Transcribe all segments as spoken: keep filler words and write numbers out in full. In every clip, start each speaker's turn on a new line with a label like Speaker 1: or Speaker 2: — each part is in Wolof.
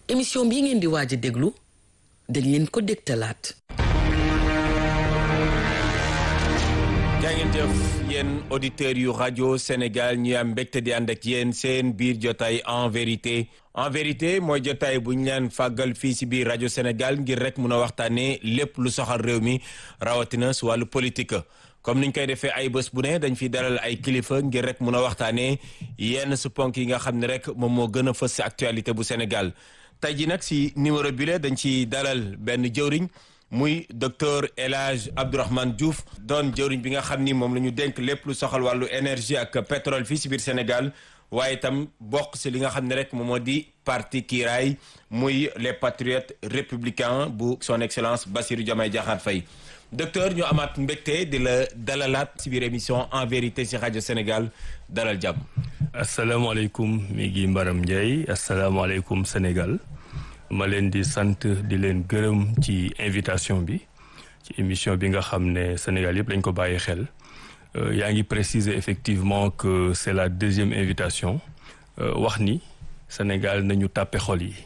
Speaker 1: émission bii ngeen di waaj a déglu dañ leen ko dégtalaat.
Speaker 2: jaa ngeen jëf yéen auditeurs yu rajo Sénégal ñu am mbégte di ànd ak yéen seen biir jotaay en vérité en vérité mooy jotaay bu ñu leen fàggal fii si biir rajo Sénégal ngir rek mun a waxtaanee lépp lu soxal réew mi rawatina si wàllu politique. comme niñ koy defee ay bés bu ne dañ fi dalal ay kilifa ngir rek mun a waxtaanee yenn su ponk yi nga xam ne rek moom moo gën a fës si actualité bu Sénégal tey ji nag si numéro bi la dañ ci dalal benn jëwriñ muy docteur El Hadj Abdourahmane Diouf doon jëwriñ bi nga xam ni moom la ñu dénk lépp lu soxal wàllu énergie ak pétrole fii si biir Sénégal waaye itam bokk si li nga xam ne rek moom moo di parti kiiraay muy les patriotes républicains bu son excellence Bassirou Diomaye Diakhar Faye docteur ñu amaat mbégte di la dalalaat si biir émission en vérité si rajo Sénégal dalal jàmm.
Speaker 3: asalaamaaleykum mi ngi Mbaram Ndiaye asalaamaaleykum Sénégal. ma leen di sant di leen gërëm ci invitation bi ci émission bi nga xam ne Sénégal yëpp lañ ko bàyyi xel yaa ngi préciser effectivement que c'est la deuxième invitation wax ni Sénégal nañu tàppe xol yi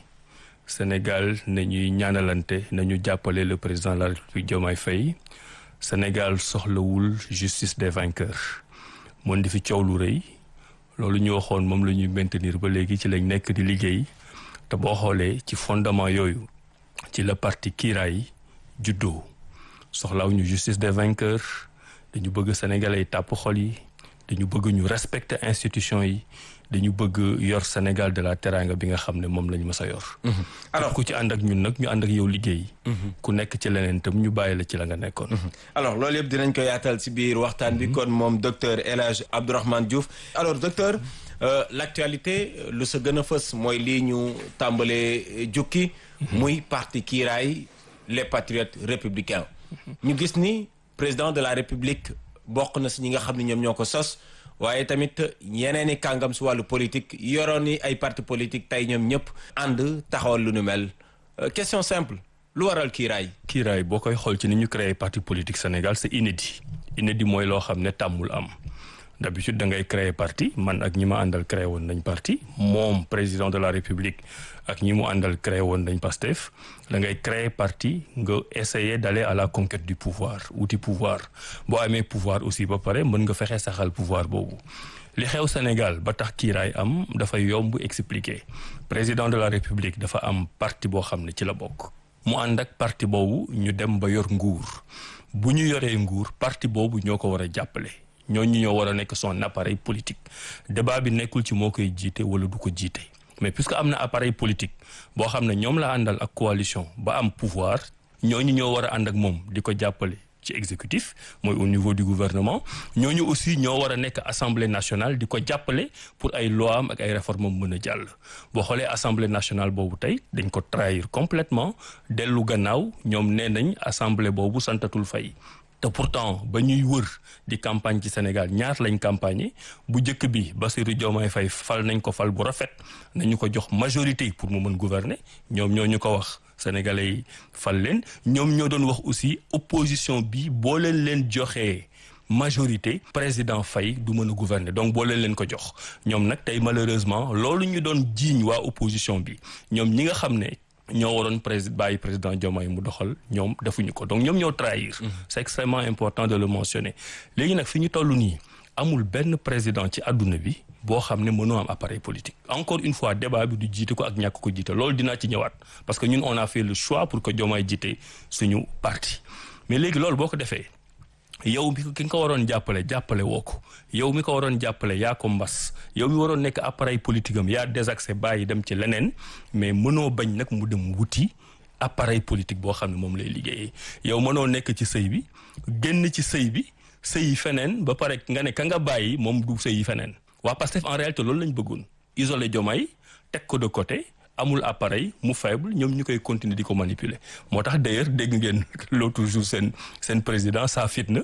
Speaker 3: Sénégal nañuy ñaanalante nañu jàppale le président de la République Diomaye Faye Sénégal soxlawul justice des vainqueurs moon di fi coow lu rëy loolu ñu waxoon moom la ñuy maintenir ba léegi ci lañ nekk di liggéey te boo xoolee ci fondement yooyu ci la parti kiiraay juddoo soxlaaw ñu justice des vainqueurs dañu bëgg sénégalais yi tàpp xol yi dañu bëgg ñu respecter institution yi dañu bëgg yor Sénégal de la teranga bi nga xam ne moom lañu mës a yor. alors ku ci ànd ak ñun nag ñu ànd ak yow liggéey. ku nekk ci leneen tam ñu bàyyi la ci la nga nekkoon.
Speaker 2: alors loolu yëpp dinañ ko yaatal si biir waxtaan bi kon moom docteur El Hadj Abdourahmane Diouf alors docteur. Euh, l'actualité lu sa gën a fës mooy lii ñu tàmbalee jukki muy parti kiiraay les patriotes républicains ñu gis ni président de la république bokk na si ñi nga xam ne ñoom ñoo ko sos waaye tamit yeneen i kàngam si wàllu politique yoroon ni ay parti politique tey ñoom ñëpp ànd taxawal lu nu mel euh, question simple lu waral kiiraay
Speaker 3: kiiraay boo koy xool ci ni ñu créé parti politique Sénégal c'est inédit inédit mooy loo xam ne tàmmul am d'habitude da ngay créer parti man ak ñi ma àndal créé woon nañ parti moom président de la république ak ñi mu àndal créé woon nañ Pastef da ngay créer parti nga essayer d'aller à la conquête du pouvoir wuti pouvoir boo amee pouvoir aussi ba pare mën nga fexe saxal pouvoir boobu li xew Sénégal ba tax kiiraay am dafay yomb expliquer président de la république dafa am parti boo xam ne ci la bokk mu ànd ak parti boobu ñu dem ba yor nguur bu ñu yoree nguur parti boobu ñoo ko war a jàppale ñooñu ñoo war a nekk son appareil politique débat bi nekkul ci moo koy jiite wala du ko jiite mais puisque am na appareil politique boo xam ne ñoom la àndal ak coalition ba am pouvoir ñooñu ñoo war a ànd ak moom di ko jàppale ci exécutif mooy au niveau du gouvernement ñooñu aussi ñoo war a nekk assemblée nationale di ko jàppale pour ay loi am ak ay réformes am mën a jàll boo xoolee assemblée nationale boobu tey dañ ko trahir complètement dellu gannaaw ñoom nee nañ assemblée boobu santatul fay te pourtant ba ñuy wër di campagne ci Sénégal ñaar lañ campagne bu njëkk bi Bassirou Diomaye Faye fal nañ ko fal bu rafet nañu ko jox majorité pour mu mën gouverner ñoom ñoo ñu ko wax sénégalais yi fal leen ñoom ñoo doon wax aussi opposition bi boo leen leen joxee majorité président Faye du mën a gouverner donc boo leen leen ko jox ñoom nag tey malheureusement loolu ñu doon jiiñ waa opposition bi ñoom ñi nga xam ne ñoo waroon président bàyyi président Diomaye mu doxal ñoom defuñu ko donc ñoom ñoo trahir. C'est extrêmement important de le mentionner. léegi nag fi ñu toll nii amul benn président ci àdduna bi boo xam ne mënoo am appareil politique. encore une fois débat bi du jiite ko ak ñàkk ko jiite loolu dinaa ci ñëwaat parce que ñun on a fait le choix pour que Diomaye jiite suñu parti mais léegi loolu boo ko defee. yow mi ki nga ko waroon jàppale jàppale woo ko yow mi ko waroon jàppale yaa ko mbas yow mi waroon nekk appareil politique am yaa désaxé bàyyi dem ci leneen mais mënoo bañ nag mu dem wuti appareil politique boo xam ne moom lay liggéeyee yow mënoo nekk ci sëy bi génn ci sëy bi sëy feneen ba pare nga ne ka nga bàyyi moom du sëy feneen waa Pastef en réalité loolu lañ bëggoon isoler Diomaye teg ko de côté amul appareil mu faible ñoom ñu koy continuer di ko manipuler moo tax d'ailleurs dégg ngeen l'autre jour seen seen président saa fitna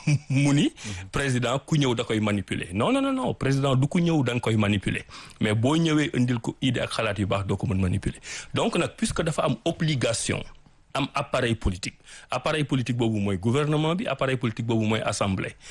Speaker 3: mu ni président ku ñëw da koy manipuler non non non président du ku ñëw da nga koy manipuler mais boo ñëwee indil ko idée ak xalaat yu baax doo ko mën manipuler donc nag puisque dafa am obligation am appareil politique appareil politique boobu mooy gouvernement bi appareil politique boobu mooy assemblée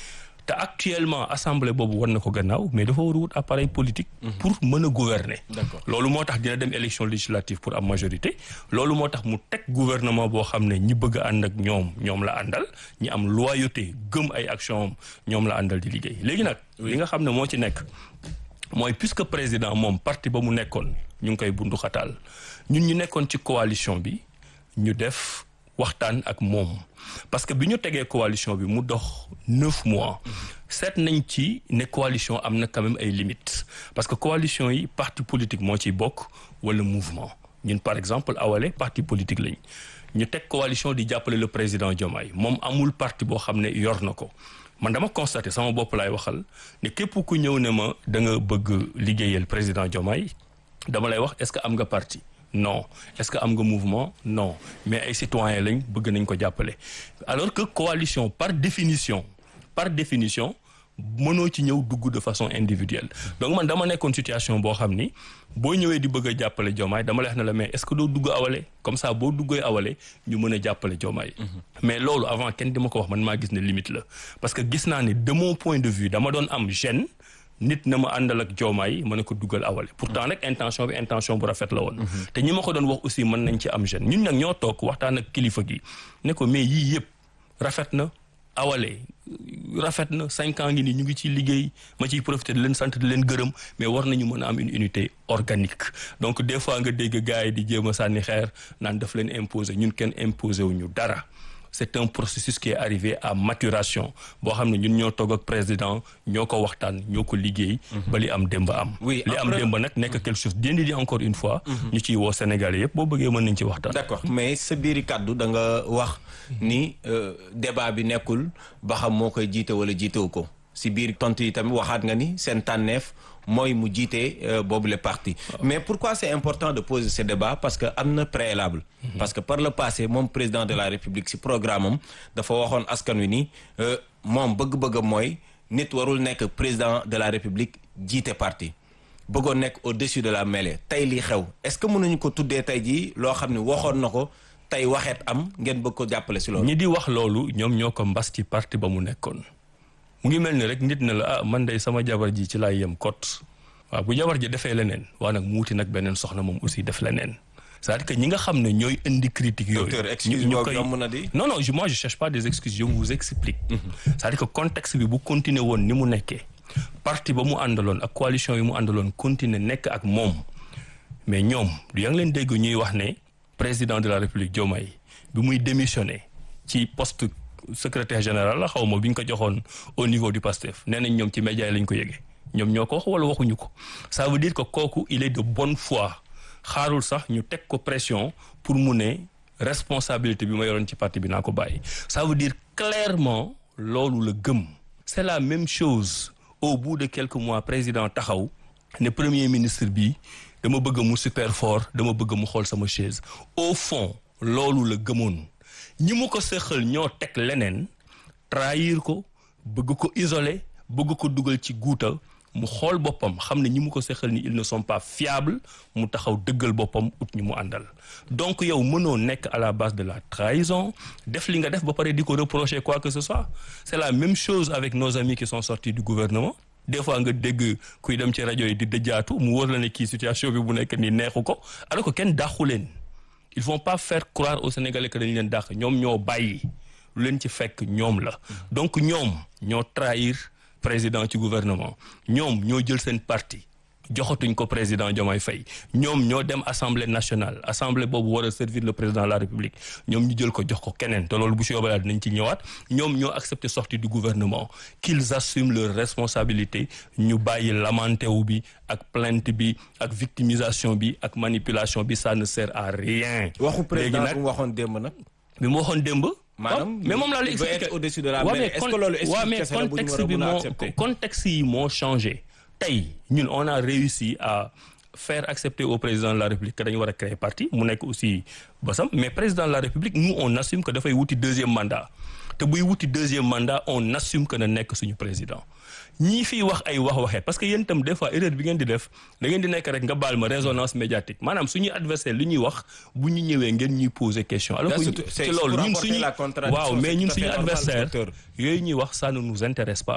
Speaker 3: te actuellement assemblée boobu war na ko gannaaw mais dafa war a wut appareil politique. pour mën a gouverner.
Speaker 2: D'accord.
Speaker 3: loolu moo tax dina dem élection législative pour am majorité loolu moo tax mu teg gouvernement boo xam ne ñi bëgg a ànd ak ñoom ñoom la àndal ñi am loyauté gëm ay action ñoom la àndal di liggéey léegi nag. li nga xam ne moo ci nekk mooy puisque président moom parti ba mu nekkoon ñu ngi koy bundu xataal ñun ñu nekkoon ci coalition bi ñu def waxtaan ak moom parce que bi ñu tegee coalition bi mu dox neuf mois seet nañ ci ne coalition am na quand même ay limites parce que coalition yi parti politique moo ciy bokk wala mouvement ñun par exemple Awalé parti politique lañ ñu teg coalition di jàppale le président Diomaye moom amul parti boo xam ne yor na ko man dama constaté sama bopp laay waxal ne képp ku ñëw ne ma da nga bëgg liggéeyal président Diomaye dama lay wax est-ce que am nga parti non est-ce que am nga mouvement non mais ay citoyens lañ bëgg nañ ko jàppale alors que coalition par définition par définition mënoo ci ñëw dugg de façon individuelle donc man dama nekkoon situation boo xam ni boo ñëwee di bëgg a jàppale Diomaye dama lay wax ne la mais est-ce que doo dugg Awalé comme ça boo duggee Awalé ñu mën a jàppale Diomaye mais loolu avant kenn di ma ko wax man maa gis ne limite la parce que gis naa ne de mon point de vue dama doon am gêne nit na ma àndal ak Diomaye ma ne ko dugal Awalé pourtant nag intention bi intention bu rafet la woon te ñi ma ko doon wax aussi mën nañ ci am gêne ñun nag ñoo toog waxtaan ak kilifa gi ne ko mais yii yëpp rafet na Awalé rafet na cinq ans ngi nii ñu ngi ciy liggéey ma ciy profité di leen sant di leen gërëm mais war nañu mën a am une unité organique donc des fois nga dégg gars yi di jéem a sànni xeer naan daf leen imposer ñun kenn imposer wu ñu dara c'est un processus qui est arrivé à maturation boo xam ne ñun ñoo toog ak président ñoo ko waxtaan ñoo ko liggéey ba li am démb am
Speaker 2: oui
Speaker 3: li am démb nag nekk quelque chose dindi di encore une fois ñu ciy woo Sénégalais yëpp boo bëggee mën nañ ci waxtaan
Speaker 2: d'accord mais sa biiri kàddu da nga wax ni débat bi nekkul ba xam moo koy jiite wala jiitewu ko si biir tontu yi tamit waxaat nga ni seen tànneef mooy mu jiite boobu le parti mais pourquoi c'est important de poser ce débat parce que am na préalable parce que par le passé moom président de la République si programme am dafa waxoon askan wi ni moom bëgg-bëggam mooy nit warul nekk président de la République jiite parti bëggoon nekk au-dessus de la mêlée tey lii xew est-ce que mënuñu ko tuddee tey jii loo xam ne waxoon na ko tey waxeet am ngeen bëgg ko jàppale si loolu
Speaker 3: ñi di wax loolu ñoom ñoo ko mbas ci parti ba mu nekkoon mu ngi mel ni rek nit na la ah man day sama jabar ji ci laay yem kot waaw bu jabar ji defee leneen waa nag mu wuti nag beneen soxna moom aussi def leneen c'est-à-dire que ñi nga xam ne ñooy indi critique yooyu
Speaker 2: docteur excuse moi yomb na di
Speaker 3: non non je moi je cherche pas des excuses je vous explique c'est-à-dire que contexte bi bu continuer woon ni mu nekkee parti ba mu àndaloon ak coalition yi mu àndaloon continuer nekk ak moom mais ñoom du yaa ngi leen dégg ñuy wax ne président de la République Diomaye bi muy démissionné ci poste secrétaire général la xaw ma bi ñu ko joxoon au niveau du PASTEF nee nañ ñoom ci média yi lañ ko yëgee ñoom ñoo ko wax wala waxuñu ko ça veut dire que kooku il est de bonne foi xaarul sax ñu teg ko pression pour mu ne responsabilité bi ma yoroon ci parti bi naa ko bàyyi ça veut dire clairement loolu la gëm c'est la même chose au bout de quelques mois président taxaw ne premier ministre bi dama bëgg mu super fort dama bëgg mu xool sama chaise au fond loolu la gëmoon ñi mu ko seqal ñoo teg leneen trahir ko bëgg ko isoler bëgg ko dugal ci guuta mu xool boppam xam ne ñi mu ko seqal ni ils ne sont pas fiables mu taxaw dëggal boppam ut ñi mu àndal donc yow mënoo nekk à la base de la trahison def li nga def ba pare di ko reprocher quoi que ce soit c'est la même chose avec nos amis qui sont sortis du gouvernement des fois nga dégg kuy dem ci rajo yi di dëjaatu mu wóor la ne kii situation bi bu nekk nii neexu ko alors que kenn dàqu leen ils vont pas faire croire aux Sénégalais que dañu leen dàq ñoom ñoo bàyyi lu leen ci fekk ñoom la donc ñoom ñoo trahir président ci gouvernement ñoom ñoo jël seen parti joxatuñ ko président Diomaye Faye ñoom ñoo dem assemblée nationale assemblée boobu war a servir le président de la République ñoom ñu jël ko jox ko keneen te loolu bu si yóbbee dinañ ci ñëwaat ñoom ñoo accepté sortie du gouvernement qu'ils assument leur responsabilité ñu bàyyi lamenté wu bi ak plainte bi ak victimisation bi ak manipulation bi ça ne sert à rien.
Speaker 2: waxu président bu waxoon démb nag.
Speaker 3: bi mu waxoon démb.
Speaker 2: maanaam
Speaker 3: mais moom laa lay expliqué
Speaker 2: au-dessus de la mêlée. Est-ce que loolu
Speaker 3: contexte bi moo contexte yi moo changé. tey ñun on a réussi à faire accepter au président de la République que dañu war a créer parti mu nekk aussi basam mais président de la République nous on assume que dafay wuti deuxième mandat te buy wuti deuxième mandat on assume que na nekk suñu président ñii fiy wax ay wax waxeet parce que yéen itam des fois erreur bi ngeen di def da ngeen di nekk rek nga baal ma résonance médiatique maanaam suñuy adversaire li ñuy wax bu ñu ñëwee ngeen ñuy poser question alors que ci loolu ñun suñu waaw mais ñun suñu adversaire yooyu ñuy wax ça ne nous intéresse pas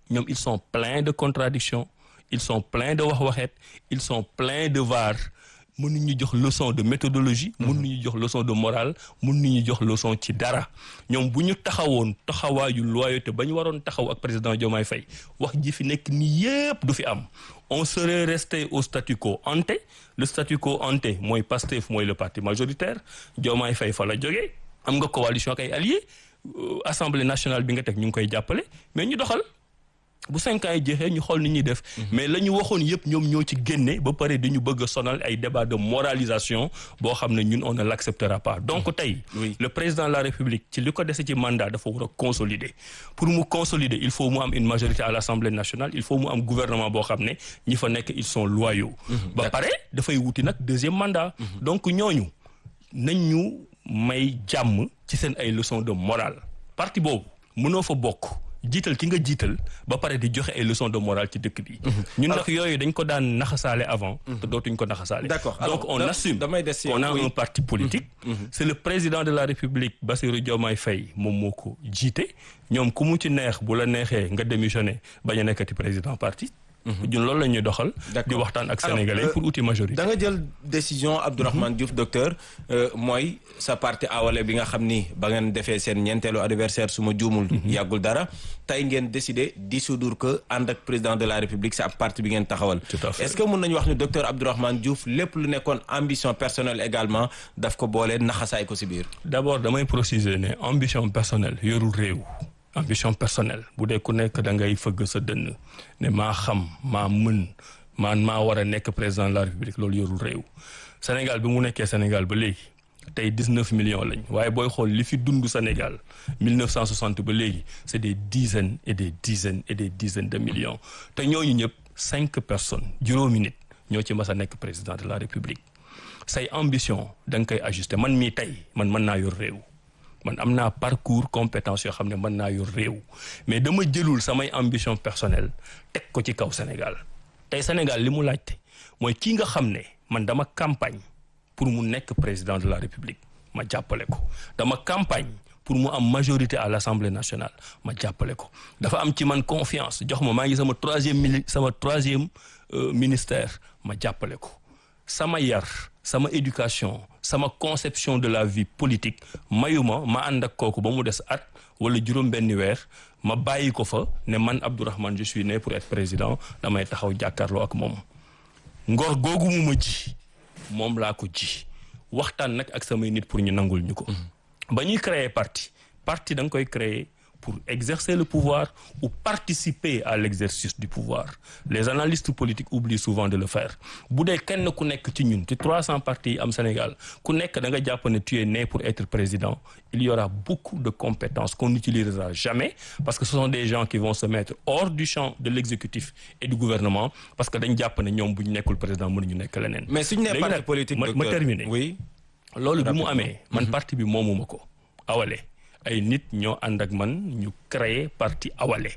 Speaker 3: ñoom ils sont pleins de contradictions ils sont pleins de wax-waxeet ils sont pleins de var mënuñu jox leçon de méthodologie mënuñu jox leçon de morale mënuñu jox leçon ci dara ñoom bu ñu taxawoon taxawaayu loyauté ba ñu waroon taxaw ak président Diomaye Faye wax ji fi nekk nii yépp du fi am on serait resté au statu quo ante le statu quo ante mooy Pastef mooy le parti majoritaire Diomaye Faye fa la jógee am nga coalition ak ay alliés assemblée nationale bi nga teg ñu ngi koy jàppale mais ñu doxal bu cinq ans yi jeexee ñu xool ni ñuy def mais la ñu waxoon yëpp ñoom ñoo ci génne ba pare dañu bëgg a sonal ay débat de moralisation boo xam ne ñun on ne l'acceptera pas donc tey
Speaker 2: oui.
Speaker 3: le président de la République ci li ko dese ci mandat dafa war a consolider pour mu consolider il faut mu am une majorité à l'Assemblée nationale il faut mu am gouvernement boo xam ne ñi fa nekk ils sont loyaux ba pare dafay wuti nag deuxième mandat donc ñooñu nañ ñu may jàmm ci seen ay leçons de morale parti boobu mënoo fa bokk jiital ki nga jiital ba pare di joxe ay leçons de morale ci dëkk bi ñun nag yooyu dañ ko daan naxasaale avant te dootuñ ko naxasaale
Speaker 2: d'accord
Speaker 3: donc on assume qu'on a un parti politique c'est le président de la République Bassirou Diomaye Faye moom moo ko jiite ñoom ku mu ci neex bu la neexee nga démissionner bañ a nekkati président parti ñun loolu la ñuy doxal di waxtaan ak sénégalais pour outil majorité
Speaker 2: da nga jël décision Abdourahmane Diouf docteur mooy sa parti awale bi nga xam ni ba ngeen defee seen ñeenteelu anniversaire su ma juumul yàggul dara tey ngeen décidé dissoudre que ànd ak président de la République c'est ab parti bi ngeen taxawal est-ce que mën nañu wax ni docteur Abdourahmane Diouf lépp lu nekkoon ambition personnelle également daf ko boole naxasaay ko si biir
Speaker 3: d'abord damay préciser ne ambition personnelle yorul réew ambition personnelle bu dee ku nekk da ngay fëgg sa dënn ne maa xam maa mën man maa war a nekk président de la République loolu yorul réew Sénégal bi mu nekkee Sénégal ba léegi tey dix-neuf millions lañ waaye booy xool li fi dund Sénégal mille neuf cent soixante ba léegi c'est des dizaines et des dizaines et des dizaines de millions te ñooñu ñëpp cinq personnes juróomi nit ñoo ci mas a nekk président de la République say ambition da nga koy ajuster man mii tey man mën naa yor réew man am naa parcours compétence yoo xam ne mën naa yor réew mais dama jëlul samay ambition personnelle teg ko ci kaw Sénégal tey Sénégal li mu laajte mooy kii nga xam ne man dama campagne pour mu nekk président de la République ma jàppale ko dama campagne pour mu am majorité à l'Assemblée nationale ma jàppale ko dafa am ci man confiance jox ma maa ngi sama troisième mili sama troisième euh, ministère ma jàppale ko sama yar sama éducation sama conception de la vie politique mayuma ma ànd ak kooku ba mu des at wala juróom benni weer ma bàyyi ko fa ne man Abdourahmane je suis né pour être président damay taxaw jàkkaarloo ak moom ngor googu mu ma ji moom laa ko ji waxtaan nag ak samay nit pour ñu nangul ñu ko ba ñuy créer parti parti da nga koy créer pour exercer le pouvoir ou participer à l'exercice du pouvoir les analystes politiques oublient souvent de le faire bu dee kenn ku nekk ci ñun ci trois cents partis yi am Sénégal ku nekk da nga jàpp ne tu es né pour être président il y aura beaucoup de compétences qu'on n'utilisera jamais parce que ce sont des gens qui vont se mettre hors du champ de l'exécutif et du gouvernement parce que dañ jàpp ne ñoom bu ñu nekkul président mënuñu nekk leneen.
Speaker 2: mais suñu nee parti politique
Speaker 3: ma terminer
Speaker 2: oui.
Speaker 3: loolu bi mu amee man parti bi moomuma ko awale ay nit ñoo ànd ak man ñu créer parti awale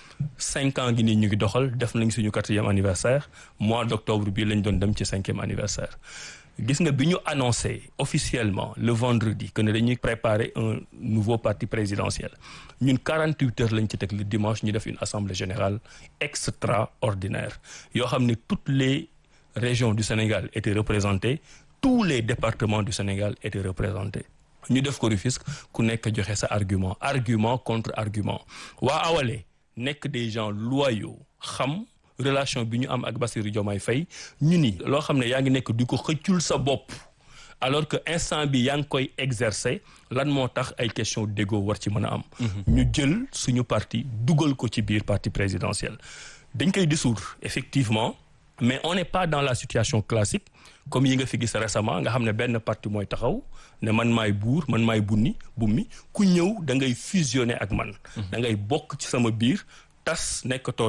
Speaker 3: cinq ans gi nii ñu ngi doxal def nañ suñu quatrième anniversaire mois d'octobre bii lañ doon dem ci cinquième anniversaire gis nga bi ñu annoncé officiellement le vendredi que ne dañuy préparer un nouveau parti présidentiel ñun quarante-huit heures lañ ci teg le dimanche ñu def une assemblée générale extraordinaire yoo xam ne toutes les régions du Sénégal étaient représentées tous les départements du Sénégal étaient représentés ñu def ko Rufisque ku nekk joxe sa argument argument contre argument waa awale nekk des gens loyaux xam relation bi ñu am ak Bassirou Diomaye Faye ñu ni loo xam ne yaa ngi nekk di ko xëccul sa bopp alors que instant bi yaa ngi koy exercer lan moo tax ay question d'ego war ci mën a am ñu jël suñu parti dugal ko ci biir parti présidentiel dañ koy dissoudre effectivement mais on n'est pas dans la situation classique comme yi nga fi gis récemment nga xam ne benn parti mooy taxaw ne man maay buur man maay bunni bummi ku ñëw da ngay fusionner ak man da ngay bokk ci sama biir tas nekkatoo dara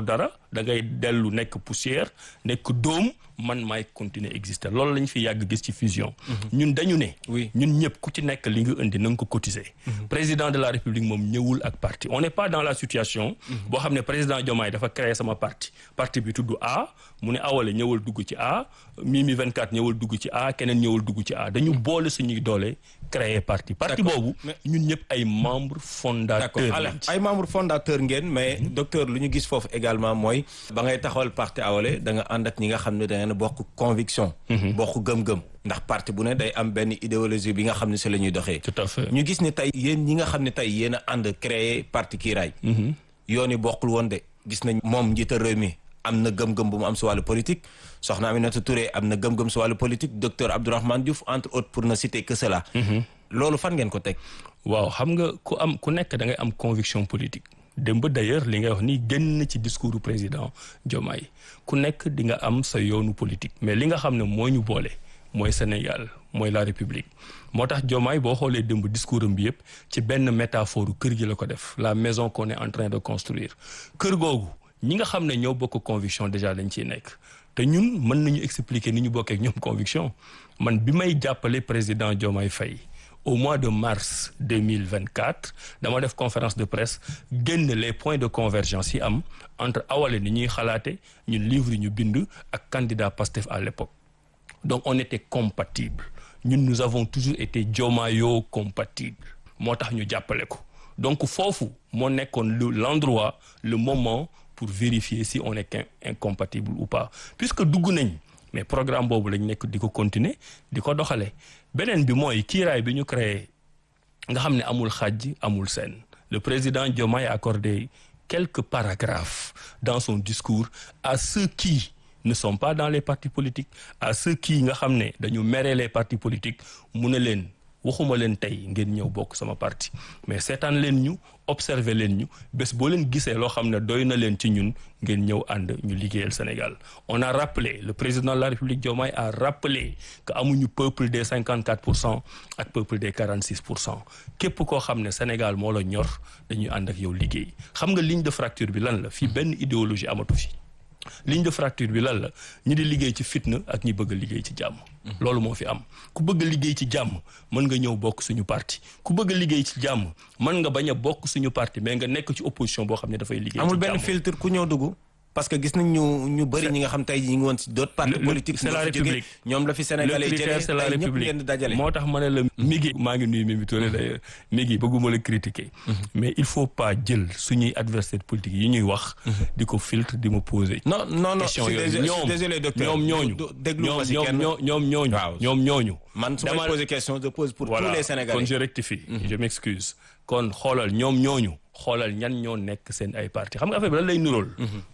Speaker 3: da ngay dellu nekk poussière nekk dóom man maay continuer exister loolu lañ fi yàgg gis ci fusion. ñun dañu ne.
Speaker 2: oui
Speaker 3: ñun ñëpp ku ci nekk li nga indi na nga ko cotiser. président de la république moom ñëwul ak parti on n'est pas dans la situation. boo xam ne président Diomaye dafa créer sama parti parti bi tudd A mu ne awale ñëwal dugg ci A Mimi vingt-quatre ñëwal dugg ci A keneen ñëwal dugg ci A dañu boole suñuy doole créer parti. parti boobu ñun ñëpp ay membres fondateurs.
Speaker 2: alors ay membres fondateurs ngeen mais docteur lu ñu gis foofu également mooy ba ngay taxawal parti awale da nga ànd ak ñi nga xam ne da ngeen bokk conviction. bokk gëm-gëm. ndax parti bu ne day am benn idéologie bi nga xam ne si la ñuy doxee.
Speaker 3: tout à fait
Speaker 2: ñu gis ne tey yéen ñi nga xam ne tey yéen a ànd créer parti Kiiraay. yoon yi bokkul woon de gis nañ moom njiital réew mi am na gëm-gëm bu mu am si wàllu politique soxna Aminata Touré am na gëm-gëm si wàllu politique docteur Abdourahmane Diouf entre autres pour ne citer que cela. loolu fan ngeen ko teg.
Speaker 3: waaw xam nga ku am ku nekk da ngay am conviction politique. démb d'ailleurs li ngay wax ni génn ci discours du président Diomaye ku nekk di nga am sa yoonu politique mais li nga xam ne moo ñu boole mooy Sénégal mooy la République moo tax Diomaye boo xoolee démb discours am bi yëpp ci benn métaphore kër gi la ko def la maison qu'on est en train de construire kër googu ñi nga xam ne ñoo bokk conviction déjà dañ ciy nekk te ñun mën nañu expliquer ni ñu bokkee ak ñoom conviction man bi may jàppale président Diomaye Faye au mois de mars deux mille vingt-quatre dama def conférence de presse génn les points de convergence yi am entre awale ni ñuy xalaate ñun livre ñu bind ak candidat Pastef à l'époque donc on était compatibles ñun nous avons toujours été Diomayo compatibles moo tax ñu jàppale ko donc foofu moo nekkoon l'endroit le moment pour vérifier si on est incompatible ou pas puisque dugg nañ mais programme boobu lañ nekk di ko continuer di ko doxale beneen bi mooy kiiraay bi ñu créé nga xam ne amul xàjj amul seen le président Diomaye a accordé quelques paragraphes dans son discours à ceux qui ne sont pas dans les partis politiques à ceux qui nga xam ne dañu mere les partis politiques mu ne leen waxuma leen tey ngeen ñëw bokk sama parti mais seetaan leen ñu observer leen ñu bés boo leen gisee loo xam ne doy na leen ci ñun ngeen ñëw ànd ñu liggéeyal Sénégal on a rappelé le président de la République Diomaye a rappelé que amuñu peuple des cinquante-quatre pour cent ak peuple des quarante-six pour cent képp koo xam ne Sénégal moo la ñor dañuy ànd ak yow liggéey xam nga ligne de fracture bi lan la fii benn idéologie amatu fi ligne de fracture bi lan la ñi di liggéey ci fitna ak ñi bëgg a liggéey ci jàmm loolu moo fi am ku bëgg a liggéey ci jàmm mën nga ñëw bokk suñu parti ku bëgg a liggéey ci jàmm mën nga bañ a bokk suñu parti mais nga nekk ci opposition boo xam ne dafay liggéey ci jàmm
Speaker 2: amul benn filtre ku ñëw dugg parce que gis nañ ñu ñu bëri ñi nga xam tey ñi ngi woon ci d'autres partis politiques
Speaker 3: c'est la République
Speaker 2: ñoom la fi Sénégalais jëlee
Speaker 3: c'est la République
Speaker 2: dajale
Speaker 3: moo tax ma ne la Migui maa ngi nuyu Mimi Touré d'ailleurs Migui bëgguma la critiquer mais il faut pas jël suñuy adversaires politiques yi ñuy wax di ko filtre di ma poser
Speaker 2: non non non
Speaker 3: question yooyu ñoom
Speaker 2: désolé docteur
Speaker 3: ñoom ñooñu
Speaker 2: déglu ma si kenn
Speaker 3: ñoom ñoom ñooñu ñoom ñooñu
Speaker 2: man su ma poser question je pose pour tous les Sénégalais
Speaker 3: kon je rectifie je m'excuse kon xoolal ñoom ñooñu xoolal ñan ñoo nekk seen ay parti xam nga affaire bi lan lay nuróol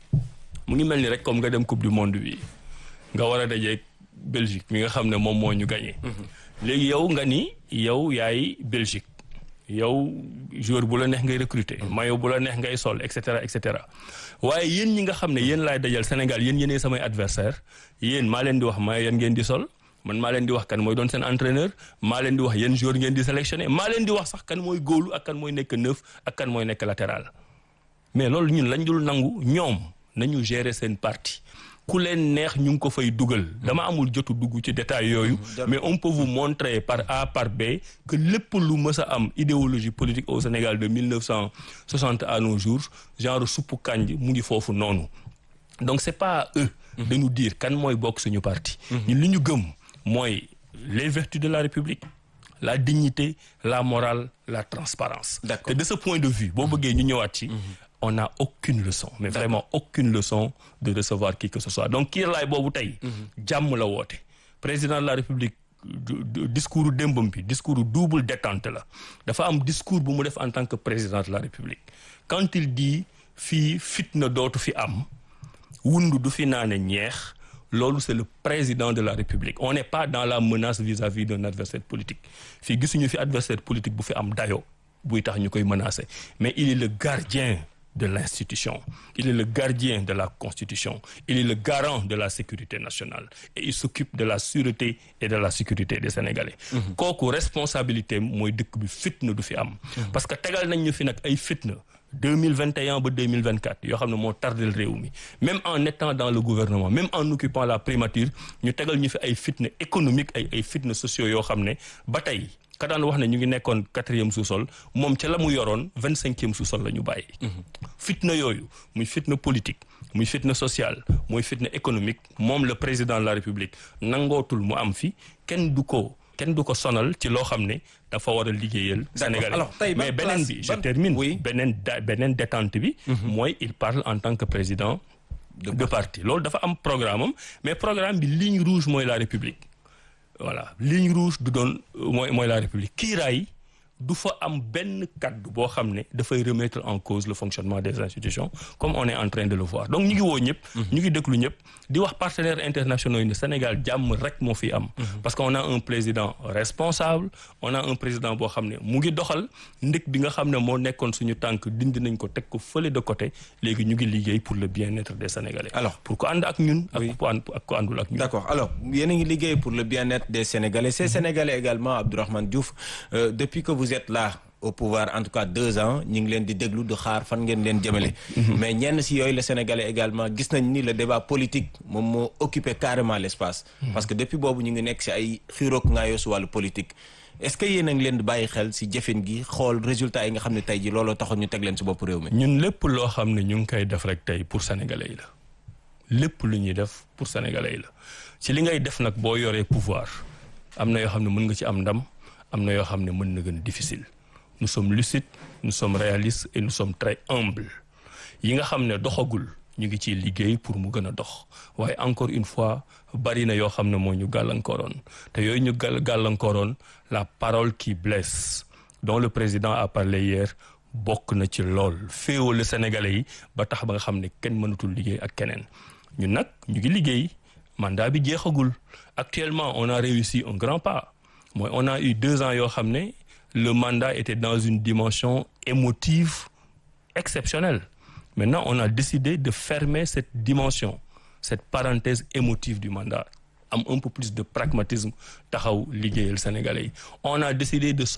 Speaker 3: mu ngi mel ni rek comme nga dem coupe du monde bi nga war a dajeeg Belgique mi nga xam ne moom moo ñu gagné. léegi yow nga ni yow yaay Belgique yow joueur bu la neex ngay recruter. maillot bu la neex ngay sol et cetera et cetera waaye yéen ñi nga xam ne yéen laay dajal Sénégal yéen yéenay samay adversaire yéen maa leen di wax maillot yan ngeen di sol man maa leen di wax kan mooy doon seen entraîneur maa leen di wax yéen joueur ngeen di sélectionner maa leen di wax sax kan mooy góolu ak kan mooy nekk neuf ak kan mooy nekk latéral mais loolu ñun lañ dul nangu ñoom. nañu gérer seen parti ku leen neex ñu ngi ko fay dugal dama amul jotu dugg ci détail yooyu mais on peut vous montrer par A par B que lépp lu mës a am idéologie politique au Sénégal de mille neuf cent soixante à nos jours genre suppu kànj mu ngi foofu noonu donc c'est pas à eux de nous dire kan mooy bokk suñu parti ñun li ñu gëm mooy les vertus de la République la dignité la morale la transparence te de ce point de vue boo bëggee ñu ñëwaat ci on n'a aucune leçon mais vraiment aucune leçon de recevoir qui que ce soit donc kiir laay boobu tey jàmm la woote président de la République discours démbam bi discours double détente la dafa am discours bu mu def en tant que président de la République quand il dit fii fitna dootu fi am wundu du fi naane ñeex loolu c'est le président de la République on n'est pas dans la menace vis-à-vis d'un adversaire politique fii gisuñu fi adversaire politique bu fi am dayo buy tax ñu koy menacer mais il est le gardien de l'institution. Il est le gardien de la Constitution. Il est le garant de la sécurité nationale. Et il s'occupe de la sûreté et de la sécurité des Sénégalais. kooku responsabilité mooy dëkk bi fitna du fi am. parce que tegal nañ ñu fi nag ay fitna deux mille vingt et un ba deux mille vingt-quatre yoo xam ne moo tardel réew mi même en étant dans le gouvernement même en occupant la primature ñu tegal ñu fi ay fitna économique ay ay fitna sociaux yoo xam ne ba tey ka daan wax ne ñu ngi nekkoon quatrième sous-sol moom ca la mu yoroon vingt cinquième sous-sol la ñu bàyyi. fitna yooyu muy fitna politique muy fitna sociale muy fitna économique moom le président de la République nangootul mu am fi kenn du ko kenn du ko sonal ci loo xam ne dafa war a liggéeyal Sénégalais mais beneen bi je termine beneen da beneen détente bi mooy il parle en tant que président de parti loolu dafa am programme am mais programme bi ligne rouge mooy la République voilà ligne rouge du doon mooy mooy la République kiiraay du fa am benn kaddu boo xam ne dafay remettre en cause le fonctionnement des institutions comme on est en train de le voir donc ñu ngi woo ñëpp ñu ngi déglu ñëpp di wax partenaires internationaux yi ne Sénégal jàmm rek moo fi am parce que on a un président responsable on a un président boo xam ne mu ngi doxal ndëkk bi nga xam ne moo nekkoon suñu tànk dindi nañ ko teg ko fële de côté léegi ñu ngi liggéey pour le bien-être des Sénégalais alors pour ko ànd ak ñun ak ko ànd ak ko àndul ak ñun
Speaker 2: d'accord alors yéen a ngi liggéey pour le bien-être des Sénégalais ces Sénégalais également Abdourahmane Diouf euh, depuis que vous êtes là au pouvoir en tout cas deux ans ñu ngi leen di déglu di xaar fan ngeen leen jëmale mais ñenn si yooyu le Sénégalais également gis nañ ni le débat politique moom moo occupé carrément l'espace parce que depuis boobu ñu ngi nekk si ay xiiroog ngaayoo si wàllu politique est-ce que yéen a ngi leen di bàyyi xel si jëfin gi xool résultat yi nga xam ne tey ji looloo taxoon ñu teg leen si bopp réew mi
Speaker 3: ñun lépp loo xam ne ñu ngi koy def rek tey pour Sénégalais yi la lépp lu ñuy def pour Sénégalais yi la ci li ngay def nag boo yoree pouvoir am na yoo xam ne mën nga ci am ndam am na yoo xam ne mën na gën a difficile nous sommes lucides nous sommes réalistes et nous sommes très humbles yi nga xam ne doxagul ñu ngi ciy liggéey pour mu gën a dox waaye encore une fois bari na yoo xam ne moo ñu gàllankooroon te yooyu ñu gàll gàllankooroon la parole qui blesse dont le président a parlé hier bokk na ci lool féewale Sénégalais yi ba tax ba nga xam ne kenn mënatul liggéey ak keneen ñun nag ñu ngi liggéey mandat bi jeexagul actuellement on a réussi un grand pas mooy on a eu deux ans yoo xam ne le mandat était dans une dimension émotive exceptionnelle. Maintenant, on a décidé de fermer cette dimension, cette parenthèse émotive du mandat. Am un peu plus de pragmatisme taxaw liggéeyal Sénégalais yi. On a décidé de